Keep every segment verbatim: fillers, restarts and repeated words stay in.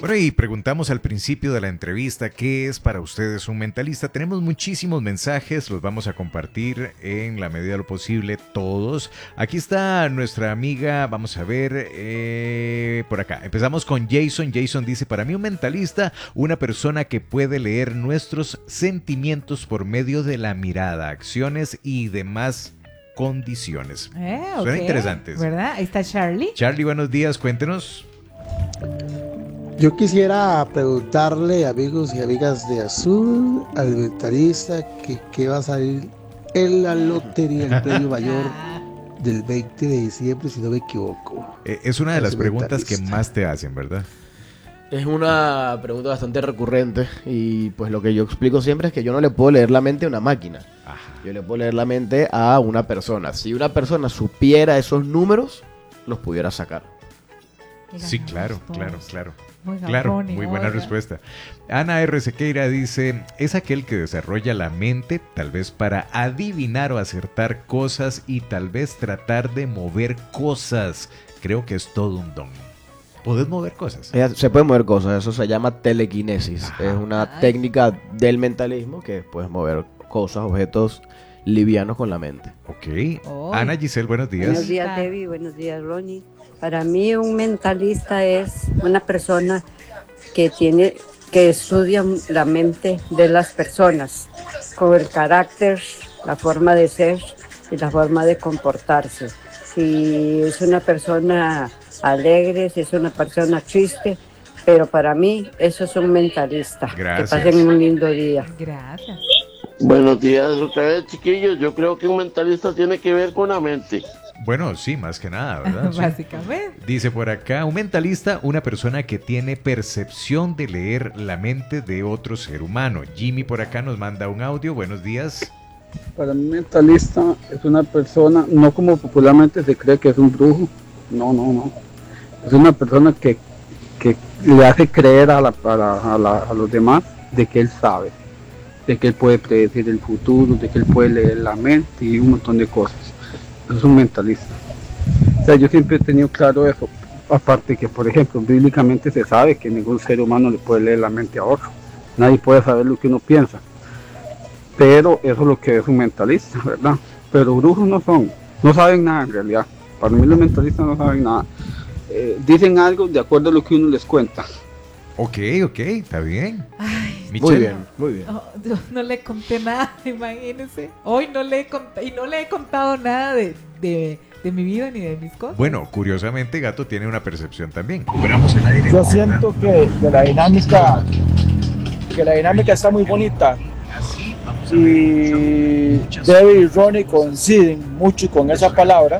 Bueno, y preguntamos al principio de la entrevista, ¿qué es para ustedes un mentalista? Tenemos muchísimos mensajes, los vamos a compartir en la medida de lo posible todos. Aquí está nuestra amiga, vamos a ver, eh, por acá. Empezamos con Jason. Jason dice, para mí un mentalista, una persona que puede leer nuestros sentimientos por medio de la mirada, acciones y demás condiciones. Eh, Suena okay. interesante. ¿Verdad? Ahí está Charlie. Charlie, buenos días, cuéntenos. Yo quisiera preguntarle, amigos y amigas de Azul, al mentalista que, que va a salir en la lotería, el premio mayor del veinte de diciembre, si no me equivoco. Eh, es una de las Ese preguntas que mentalista. más te hacen, ¿verdad? Es una pregunta bastante recurrente y pues lo que yo explico siempre es que yo no le puedo leer la mente a una máquina. Ajá. Yo le puedo leer la mente a una persona. Si una persona supiera esos números, los pudiera sacar. Sí, claro, claro, claro. Oiga, Claro, Ronnie, muy buena oiga. respuesta. Ana R. Sequeira dice, es aquel que desarrolla la mente tal vez para adivinar o acertar cosas y tal vez tratar de mover cosas. Creo que es todo un don. ¿Podés mover cosas? Ella- Se pueden mover cosas, eso se llama telequinesis. Ajá. Es una Ay. técnica del mentalismo que puedes mover cosas, objetos livianos con la mente. Ok. Oh. Ana Giselle, buenos días. Buenos días, Debbie. Buenos días, Ronnie. Para mí, un mentalista es una persona que tiene, que estudia la mente de las personas, con el carácter, la forma de ser y la forma de comportarse. Si es una persona alegre, si es una persona triste, pero para mí eso es un mentalista. Gracias. Que pasen un lindo día. Gracias. Buenos días otra vez, chiquillos. Yo creo que un mentalista tiene que ver con la mente. Bueno, sí, más que nada, ¿verdad? Sí. Básicamente. Dice por acá, un mentalista, una persona que tiene percepción de leer la mente de otro ser humano. Jimmy por acá nos manda un audio. Buenos días. Para mí mentalista es una persona, no como popularmente se cree que es un brujo, no, no, no. Es una persona que, que le hace creer a, la, a, la, a, la, a los demás de que él sabe, de que él puede predecir el futuro, de que él puede leer la mente y un montón de cosas. Es un mentalista. O sea, yo siempre he tenido claro eso. Aparte que, por ejemplo, bíblicamente se sabe que ningún ser humano le puede leer la mente a otro. Nadie puede saber lo que uno piensa. Pero eso es lo que es un mentalista, ¿verdad? Pero brujos no son, no saben nada en realidad. Para mí los mentalistas no saben nada. Eh, dicen algo de acuerdo a lo que uno les cuenta. Ok, ok, está bien. Ay, Muy Michelle. bien, muy bien. oh, yo no le conté nada, imagínense. Hoy no le he contado, y no le he contado nada de, de, de mi vida ni de mis cosas. Bueno, curiosamente Gato tiene una percepción también. Yo siento que, que la dinámica que la dinámica está muy bonita y Debbie y Ronnie coinciden mucho con esa palabra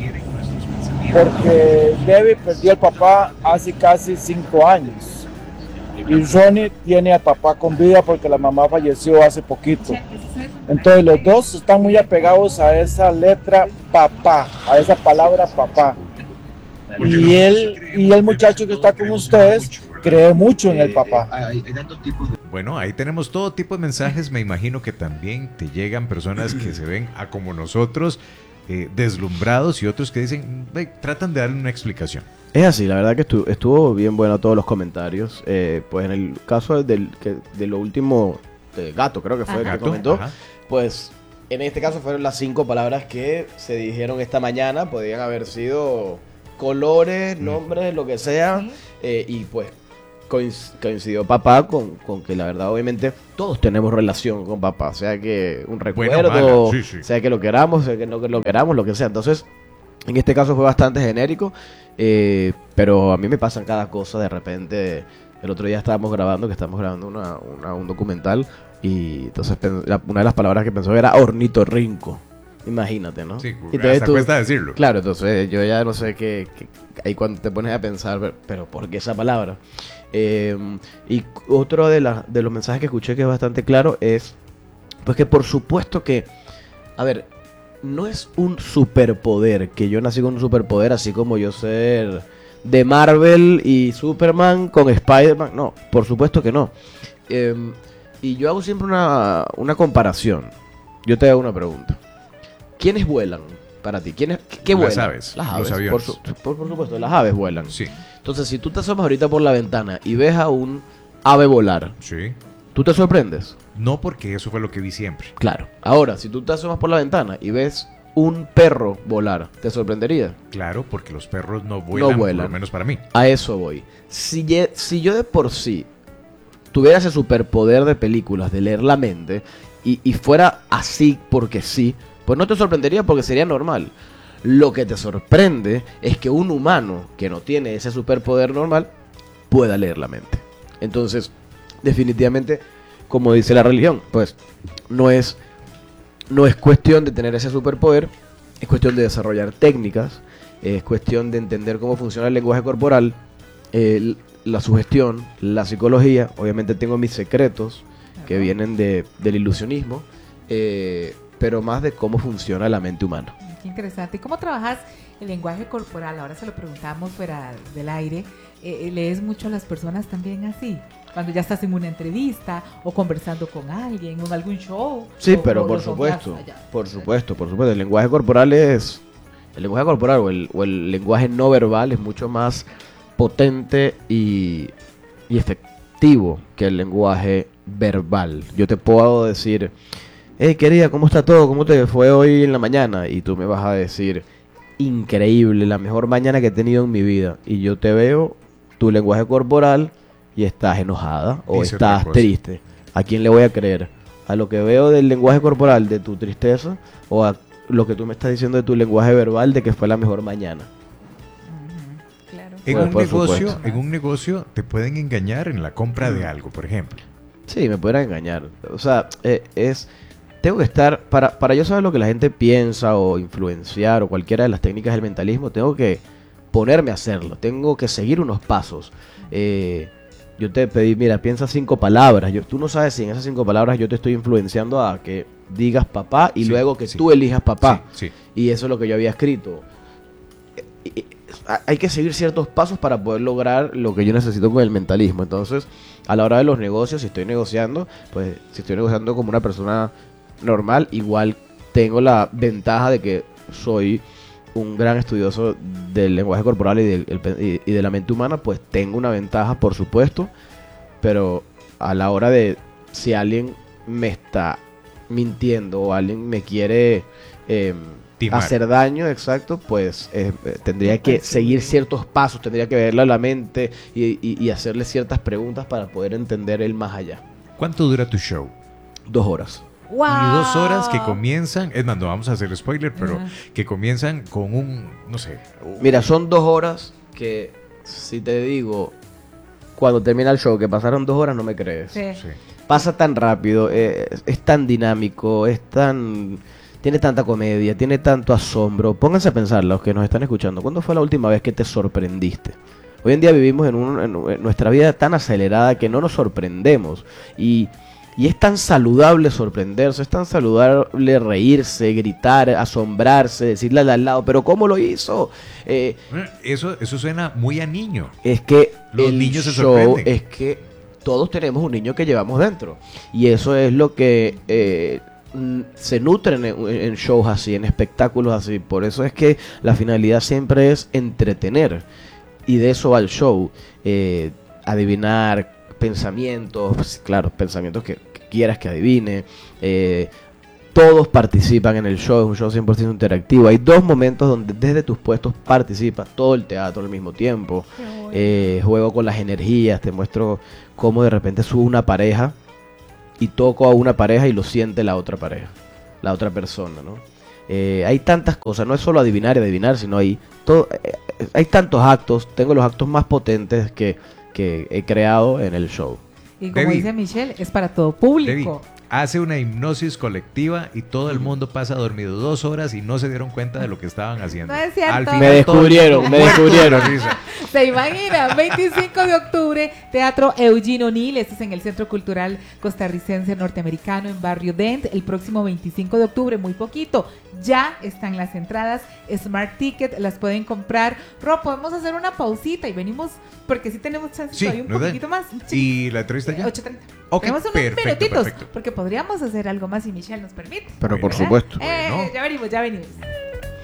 porque Debbie perdió al papá hace casi cinco años y Ronnie tiene al papá con vida porque la mamá falleció hace poquito. Entonces los dos están muy apegados a esa letra papá, a esa palabra papá. Y él y el muchacho que está con ustedes cree mucho en el papá. Bueno, ahí tenemos todo tipo de mensajes. Me imagino que también te llegan personas que se ven a como nosotros, eh, deslumbrados, y otros que dicen, "Ve, tratan de darle una explicación". Es así, la verdad que estuvo, estuvo bien bueno todos los comentarios. Eh, pues en el caso del, que, de lo último, de Gato creo que fue el que Gato, comentó, ajá. pues en este caso fueron las cinco palabras que se dijeron esta mañana. Podían haber sido colores, Mm. nombres, lo que sea. Sí. eh, y pues coinc- coincidió papá con, con que la verdad obviamente todos tenemos relación con papá. Sea que un Bueno, recuerdo, mala, sí, sí. sea que lo queramos, sea que no que lo queramos, lo que sea. Entonces, en este caso fue bastante genérico. Eh, pero a mí me pasan cada cosa de repente. El otro día estábamos grabando, que estamos grabando una, una- un documental, y entonces pen- la- una de las palabras que pensó era ornitorrinco. Imagínate, ¿no? Sí, Y entonces hasta tú- cuesta decirlo. Claro, entonces yo ya no sé qué, qué- ahí cuando te pones a pensar, pero- pero ¿por qué esa palabra? Eh, y otro de, la- de los mensajes que escuché que es bastante claro es, pues que por supuesto que, a ver, no es un superpoder, que yo nací con un superpoder así como yo ser de Marvel y Superman con Spider-Man. No, por supuesto que no. Eh, y yo hago siempre una, una comparación. Yo te hago una pregunta. ¿Quiénes vuelan? para ti? ¿Quiénes, qué, qué Las vuelan? aves, Las los aves. aviones. Por, su- por- por supuesto, las aves vuelan. Sí, Entonces, si tú te asomas ahorita por la ventana y ves a un ave volar, sí. ¿tú te sorprendes? No, porque eso fue lo que vi siempre. Claro. Ahora, si tú te asomas por la ventana y ves un perro volar, ¿te sorprendería? Claro, porque los perros no vuelan, vuelan. por lo menos para mí. A eso voy. Si, ye- si yo de por sí tuviera ese superpoder de películas, de leer la mente, y, y fuera así porque sí, pues no te sorprendería porque sería normal. Lo que te sorprende es que un humano que no tiene ese superpoder normal pueda leer la mente. Entonces, definitivamente, como dice la religión, pues no es, no es cuestión de tener ese superpoder, es cuestión de desarrollar técnicas, es cuestión de entender cómo funciona el lenguaje corporal, eh, la sugestión, la psicología. Obviamente tengo mis secretos que vienen de, del ilusionismo, eh, pero más de cómo funciona la mente humana. Qué interesante. ¿Y cómo trabajas el lenguaje corporal? Ahora se lo preguntamos fuera del aire. Eh, ¿Lees mucho a las personas también así? Cuando ya estás en una entrevista o conversando con alguien o en algún show. Sí, o- pero o por los supuesto, obvias allá. por supuesto, por supuesto. El lenguaje corporal es, el lenguaje corporal o el, o el lenguaje no verbal es mucho más potente y, y efectivo que el lenguaje verbal. Yo te puedo decir, hey querida, ¿cómo está todo? ¿Cómo te fue hoy en la mañana? Y tú me vas a decir, increíble, la mejor mañana que he tenido en mi vida. Y yo te veo tu lenguaje corporal y estás enojada o Dice otra estás cosa. triste. ¿A quién le voy a creer? ¿A lo que veo del lenguaje corporal de tu tristeza o a lo que tú me estás diciendo de tu lenguaje verbal de que fue la mejor mañana? Ujú, claro. En, Pues, un por negocio, supuesto. en un negocio te pueden engañar en la compra de algo, por ejemplo. Sí, me pueden engañar. O sea, eh, es... Tengo que estar... Para, para yo saber lo que la gente piensa o influenciar o cualquiera de las técnicas del mentalismo, tengo que ponerme a hacerlo. Tengo que seguir unos pasos. Eh, yo te pedí, mira, piensa cinco palabras. Yo, tú no sabes si en esas cinco palabras yo te estoy influenciando a que digas papá y Sí, luego que sí. tú elijas papá. Sí, sí. Y eso es lo que yo había escrito. Eh, eh, Hay que seguir ciertos pasos para poder lograr lo que yo necesito con el mentalismo. Entonces, a la hora de los negocios, si estoy negociando, pues si estoy negociando como una persona normal, igual tengo la ventaja de que soy un gran estudioso del lenguaje corporal y, del, el pe- y- y de la mente humana, pues tengo una ventaja, por supuesto, pero a la hora de si alguien me está mintiendo o alguien me quiere eh, Timar. hacer daño, exacto, pues eh, eh, tendría que seguir ciertos pasos, tendría que verle a la mente y, y- y hacerle ciertas preguntas para poder entender el más allá. ¿Cuánto dura tu show? Dos horas. ¡Wow! Y dos horas que comienzan, es más, no vamos a hacer spoiler, pero Ajá. que comienzan con un, no sé, un- Mira, son dos horas que, si te digo, cuando termina el show, que pasaron dos horas, no me crees. Sí. sí. Pasa tan rápido, eh, es, es tan dinámico, es tan... Tiene tanta comedia, tiene tanto asombro. Pónganse a pensar, los que nos están escuchando, ¿cuándo fue la última vez que te sorprendiste? Hoy en día vivimos en, un- en- en nuestra vida tan acelerada que no nos sorprendemos. Y, y es tan saludable sorprenderse, es tan saludable reírse, gritar, asombrarse, decirle al de al lado, pero ¿cómo lo hizo? Eh, Eso, eso suena muy a niño. es que Los el niños se show sorprenden. es que todos tenemos un niño que llevamos dentro. Y eso es lo que eh, mm, se nutren en, en shows así, en espectáculos así. Por eso es que la finalidad siempre es entretener. Y de eso va el show. Eh, adivinar pensamientos, pues, claro, pensamientos que, que quieras que adivine. Eh, todos participan en el show, es un show cien por ciento interactivo. Hay dos momentos donde desde tus puestos participa todo el teatro al mismo tiempo. Qué bueno. Eh, juego con las energías, te muestro cómo de repente sube una pareja y toco a una pareja y lo siente la otra pareja, la otra persona, ¿no? Eh, hay tantas cosas, no es solo adivinar y adivinar, sino hay, todo, eh, hay tantos actos, tengo los actos más potentes que, que he creado en el show. Y como Debbie. dice Michelle, es para todo Debbie, público. hace una hipnosis colectiva y todo el mundo pasa dormido dos horas y no se dieron cuenta de lo que estaban haciendo. No es cierto. Al Me final todo el descubrieron, mundo me muerto de descubrieron. la risa. Se imagina, veinticinco de octubre, Teatro Eugene O'Neill, este es en el Centro Cultural Costarricense Norteamericano en Barrio Dent, el próximo veinticinco de octubre, muy poquito, ya están las entradas, Smart Ticket, las pueden comprar. Ro, podemos hacer una pausita y venimos, porque sí tenemos chance Sí, todavía un ¿nos dan? poquitito más. ¿Y la entrevista ya? ocho treinta. Ok, Tenemos unos perfecto, minutitos, perfecto. porque podríamos hacer algo más si Michelle nos permite. Pero por Bueno. supuesto. Eh, Bueno. ya venimos, ya venimos.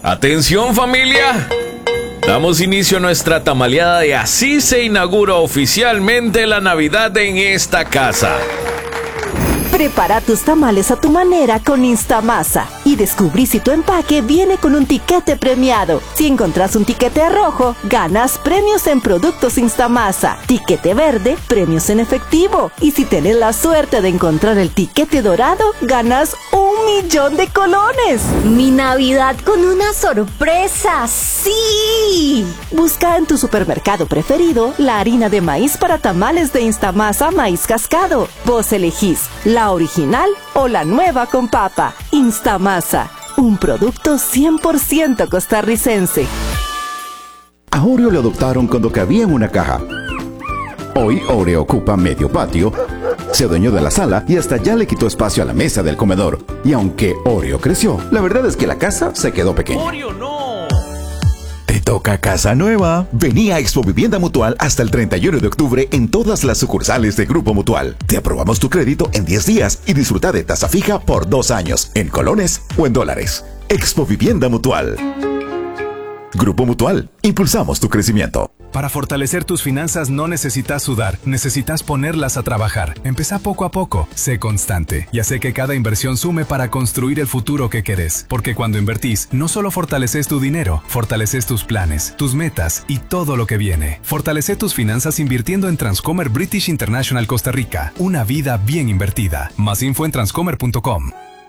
Atención familia, damos inicio a nuestra tamaleada y así se inaugura oficialmente la Navidad en esta casa. Prepara tus tamales a tu manera con Instamasa y descubrí si tu empaque viene con un tiquete premiado. Si encontrás un tiquete rojo, ganas premios en productos Instamasa. Tiquete verde, premios en efectivo. Y si tenés la suerte de encontrar el tiquete dorado, ganas un millón de colones. Mi Navidad con una sorpresa, ¡sí! Busca en tu supermercado preferido la harina de maíz para tamales de Instamasa Maíz Cascado. Vos elegís la original o la nueva con papa. Instamasa, un producto cien por ciento costarricense. A Oreo lo adoptaron cuando cabía en una caja. Hoy Oreo ocupa medio patio, se adueñó de la sala y hasta ya le quitó espacio a la mesa del comedor. Y aunque Oreo creció, la verdad es que la casa se quedó pequeña. ¡Oreo no! Te toca casa nueva. Vení a Expo Vivienda Mutual hasta el treinta y uno de octubre en todas las sucursales de Grupo Mutual. Te aprobamos tu crédito en diez días y disfruta de tasa fija por dos años, en colones o en dólares. Expo Vivienda Mutual. Grupo Mutual. Impulsamos tu crecimiento. Para fortalecer tus finanzas no necesitas sudar, necesitas ponerlas a trabajar. Empezá poco a poco, sé constante y hace que cada inversión sume para construir el futuro que querés. Porque cuando invertís, no solo fortaleces tu dinero, fortaleces tus planes, tus metas y todo lo que viene. Fortalece tus finanzas invirtiendo en Transcomer British International Costa Rica. Una vida bien invertida. Más info en transcomer punto com.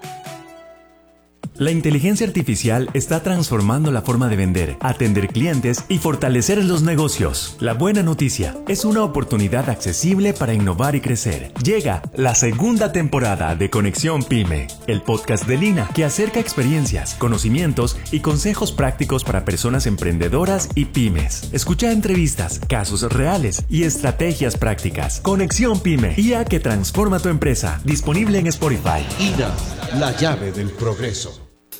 La inteligencia artificial está transformando la forma de vender, atender clientes y fortalecer los negocios. La buena noticia es una oportunidad accesible para innovar y crecer. Llega la segunda temporada de Conexión Pyme, el podcast de Lina que acerca experiencias, conocimientos y consejos prácticos para personas emprendedoras y pymes. Escucha entrevistas, casos reales y estrategias prácticas. Conexión Pyme, I A que transforma tu empresa. Disponible en Spotify. I N A, la llave del progreso.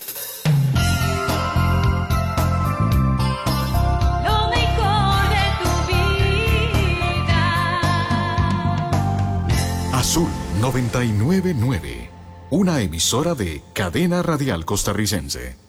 Azul noventa y nueve punto nueve, una emisora de Cadena Radial Costarricense.